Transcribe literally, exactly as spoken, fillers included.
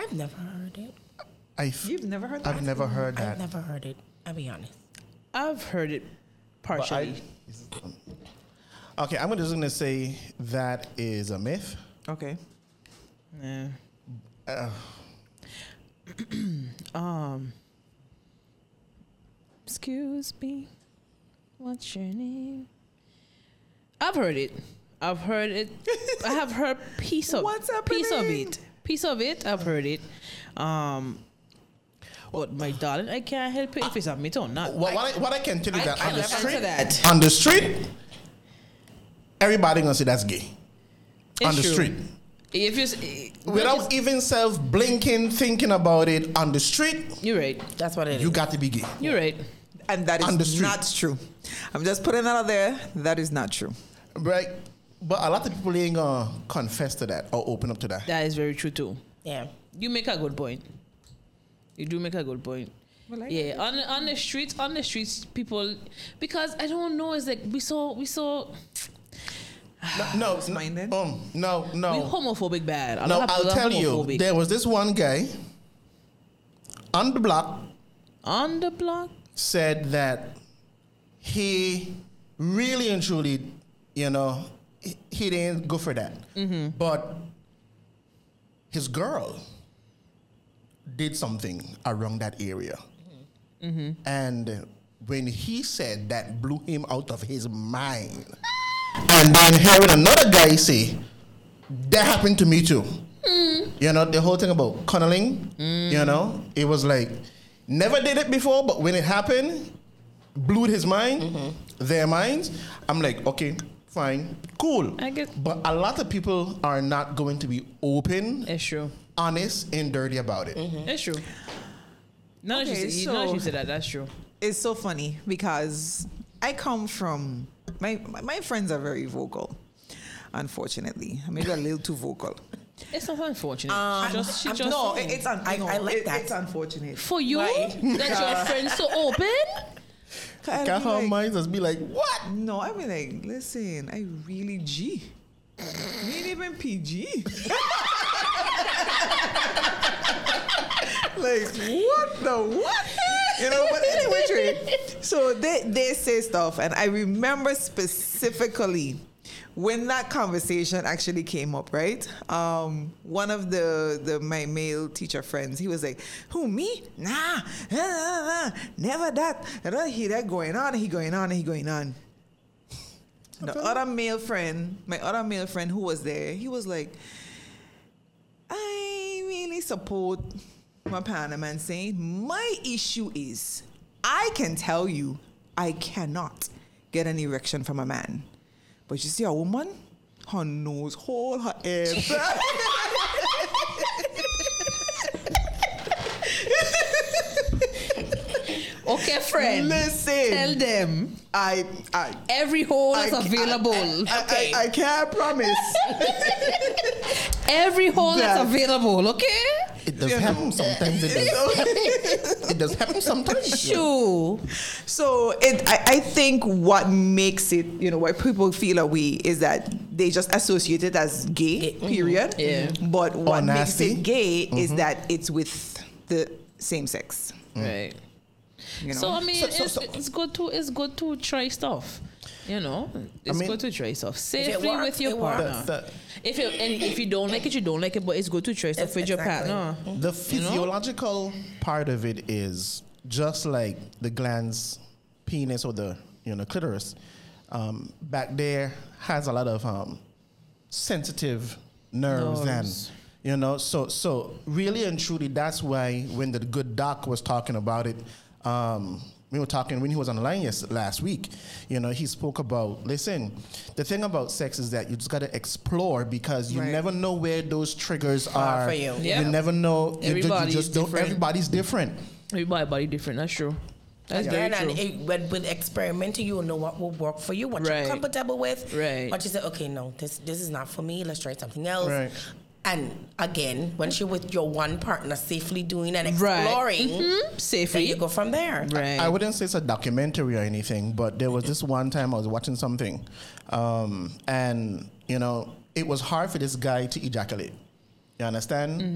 I've never heard it. I've, You've never heard that? I've never heard that. I've never heard it. I'll be honest. I've heard it partially. I, okay, I'm just going to say that is a myth. Okay. Yeah. Uh, um. Excuse me. What's your name? I've heard it. I've heard it. I have heard piece of What's piece of happening? it. Piece of it. I've heard it. Um. But my darling, I can't help it if it's a myth or not. what, what, I, what I can tell you I, that I on the never street, answer that. on the street, everybody gonna say that's gay. It's on the true. street. If you, s- Without even self blinking, thinking about it on the street, you're right. That's what it is. you got to be gay. You're right. And that On the is street. not true. I'm just putting that out there. That is not true. Right? But a lot of people ain't gonna confess to that or open up to that. That is very true too. Yeah. You make a good point. You do make a good point. Well, I Yeah, on the- on the streets, on the streets, people, because I don't know, it's like we saw, we saw, No, Close-minded? no, um, no, we no. homophobic bad. A No, lot of I'll people are tell you, homophobic. there was this one guy on the block On the block, said that he really and truly, you know, he, he didn't go for that. Mm-hmm. But his girl did something around that area. Mm-hmm. And when he said that, blew him out of his mind. And then hearing another guy say, that happened to me too. Mm. You know, the whole thing about cunniling, you know, it was like, never did it before, but when it happened, blew his mind, Mm-hmm. their minds. I'm like, okay, fine, cool. I get- But a lot of people are not going to be open, it's true. honest, and dirty about it. It's true. None Okay, of you, so- none of you said that. That's true. It's so funny because I come from my my, my friends are very vocal. Unfortunately, maybe a little too vocal. It's not unfortunate. Um, she just, she I'm- just No, it, it's un- I- no, I like it- that. It's unfortunate. for you Why? that your friends so open. I'll Can't be have like, minds just be like, what? no, I mean like, listen, I really G. Me ain't even P G. Like what the what? You know, but anyway, Trey, so they they say stuff, and I remember specifically when that conversation actually came up, right? Um, one of the the my male teacher friends, he was like, "Who me? Nah, nah, nah, nah, never that." And I hear that going on, and he going on, and he going on. The other male friend, my other male friend who was there, he was like, I really support my Panaman saying, my issue is, I can tell you, I cannot get an erection from a man. But you see a woman, her nose, hold her hair back. Okay, friend. Listen. Tell them I, I, every hole is I- available. I, Okay. I, I can't promise. every hole That- is available. Okay. It does Yeah. happen sometimes. It does happen. It does happen sometimes. Sure. So it, I, I think what makes it, you know, why people feel away is that they just associate it as gay, period. Yeah. But what makes nasty. it gay is that it's with the same sex. Right. You know. So I mean, So- so- it's, so- it's good to it's good to try stuff. You know, it's mean- good to try stuff safely works, with your it works. partner. The, the, If you and if you don't like it, you don't like it. But it's good to try stuff Yes, with your exactly. partner. the physiological part of it is just like the glands, penis, or the you know clitoris. Um, back there has a lot of um, sensitive nerves, Nerves. and you know, so so really and truly, that's why when the good doc was talking about it. Um, we were talking when he was on the line yes, last week. You know, he spoke about, listen, the thing about sex is that you just got to explore because you Right. never know where those triggers Are are. for you. Yeah. You never know. You ju- you Everybody's just don't. different. Everybody's different. Everybody body different. That's true. That's very And, and true. it, when, with experimenting, you will know what will work for you, what Right. you're comfortable with. Right. What you say, okay, no, this this is not for me. Let's try something else. Right. And again, once you're with your one partner, safely doing and Right. exploring, Mhm. then Safely. you go from there. Right. I wouldn't say it's a documentary or anything, but there was this one time I was watching something, um, and you know, it was hard for this guy to ejaculate. You understand?